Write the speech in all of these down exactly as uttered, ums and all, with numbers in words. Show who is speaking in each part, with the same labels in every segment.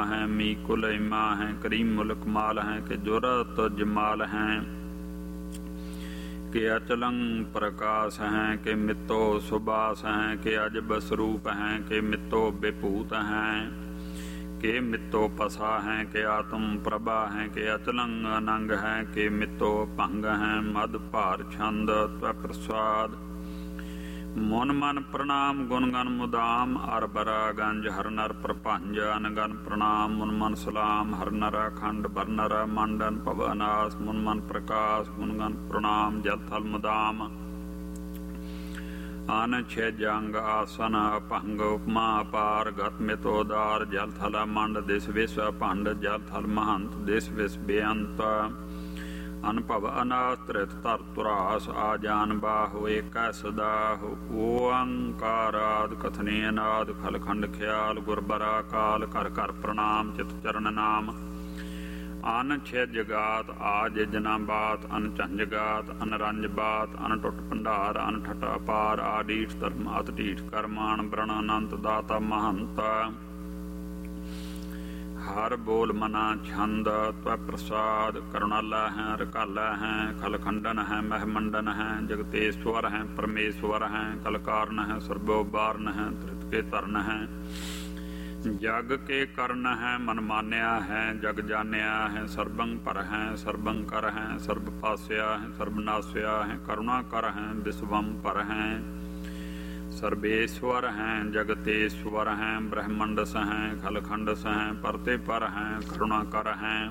Speaker 1: हैं, मी कुल इमा हैं, करीम मुल्क माल हैं, के जुरत जमाल हैं, के अचलंग प्रकाश हैं, के मितो सुबास हैं, के अजब स्वरूप हैं, के मितो विभूत हैं, के मितो पसा हैं, के आत्म प्रभा हैं, के अचलंग अनंग हैं, के मितो भंग हैं, मद भार छंद त्व प्रसाद मुन मन प्रणाम गुण गण मुदाम अर बरा गंज हर नर प्रपंज अनगन प्रणाम मुन मन सलाम हर नर अखंड बर नर मंडन पवनास मुन मन प्रकाश गुण गण प्रणाम जल थल मुदाम आन छे जंग आसन अपंग उपमा अपार गत मितोदार जल थल मंड दिस विश्व पंड जल थल महंत दिस विश्व बेअंत अनुभव अनास्त्रित तर तुरास आजान बाहु एक सदाहु ओंकाराद कथने अनाद खलखंड ख्याल गुरबरा काल कर कर प्रणाम चित चरण नाम अन छे जगात आज जना बात अन झंझगात अन रंज बात अन टुट भंडार अन ठटा पार आडीठ धर्म अत ढीठ करमान ब्रण अनंत दाता महंत हर बोल मना छंद त्व प्रसाद करुणाला है रकाला है खलखंडन है महमंडन है जगतेश्वर है परमेश्वर है कलकारण है सर्वोबारण है त्रित के तरण है जग के कर्ण है मन मान्या है जग जान्या है सर्वं पर है सर्वं कर है सर्व पास्या है सर्वनाश्या है करुणा कर है विश्वम पर है सर्वेश्वर हैं जगतेश्वर हैं ब्रह्मंड स हैं खलखंड स हैं परते पर हैं करुणा कर हैं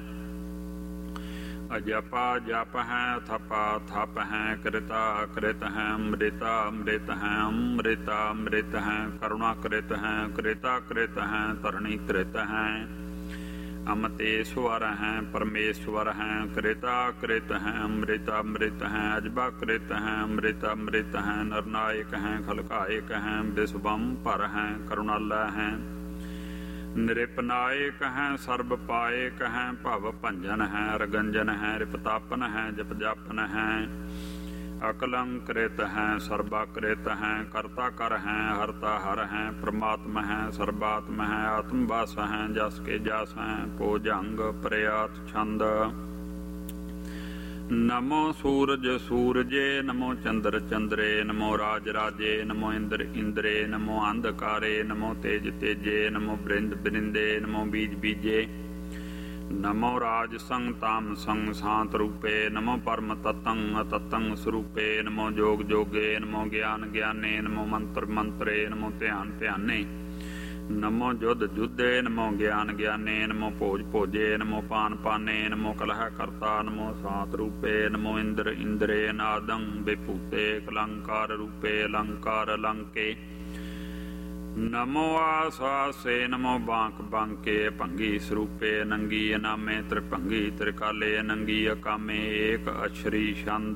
Speaker 1: अजपा जप हैं थपा थप हैं कृता कृत हैं अमृता अमृत हैं अमृता अमृत हैं करुणा कृत हैं कृता कृत हैं तरणी कृत हैं अमतेश्वर हैं परमेश्वर हैं कृता कृत हैं अमृता अमृत हैं अजबा कृत हैं अमृता अमृत हैं नरनायक हैं खलकायक हैं विश्वम पर हैं करुणालय हैं नृपनायक हैं सर्व पायक हैं भव भंजन हैं रगंजन हैं रिपतापन हैं जप जापन हैं अकलंकृत हैं सर्वाकृत हैं कर्ता कर हैं हरता हर हैं परमात्मा हैं सर्वात्म हैं आत्मवास हैं जस के जास हैं पोजंग प्रयात छंद नमो सूरज सूरजे नमो चंद्र चंद्रे नमो राज राजे नमो इंद्र इंद्रे नमो अंधकारे नमो तेज तेजे नमो बृंद बृंदे नमो बीज बीजे नमो राज संग ताम संग शांत रूपे नमो परम तत्तं तत्तं स्वरूपे नमो जोग जोगे नमो ज्ञान ज्ञाने नमो मंत्र मंत्रे नमो ध्यान ध्याने नमो जुद जुद्धे नमो ज्ञान ज्ञाने नमो भोज भोजे नमो पान पाने नमो कलह कर्ता नमो शांत रूपे नमो इंद्र इंद्रे नादं विभूते कलंकार रूपे अलंकार अलंके नमो आसासे नमो बांक बांके भंगी स्वरूपे नंगी अनामे त्रिभंगी त्रिकाले नंगी अकामे एक अक्षरी छंद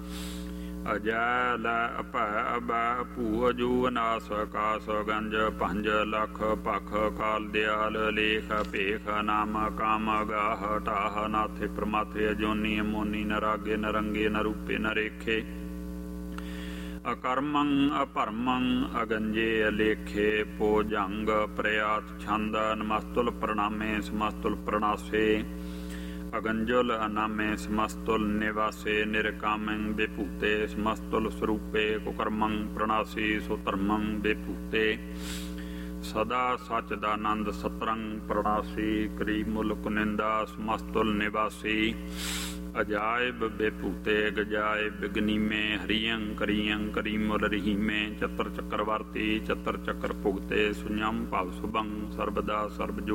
Speaker 1: अजय अप अब भू अजू अनास कास गंज पंज लख पख काल दयाल लेख पेख नाम काम गाह टाह नाथे प्रमाथे अजोनी अमोनी नरागे नरंगे नरूपे नरेखे अकर्मं अपरमं अगंजे अलेखे पोजंग प्रयात छंद नमस्तुल प्रणामे समस्तुल प्रणासे अगंजुल अनामे समस्तुल निवासे निरकामं विभूते समस्तुल स्वरूपे कुकर्मं प्रणासी सुतर्मं विभूते सदा सचदानंद सतरंग प्रणासी क्रीमुल कुनिंदा समस्तुल निवासी अजायब बेपूते गजाय बिगनीमे हरियं करियं करीमुल रहीमे चतर चक्रवर्ती चतर चक्र भुगते सुन्यम भाव शुभं सर्वदा सर्वजो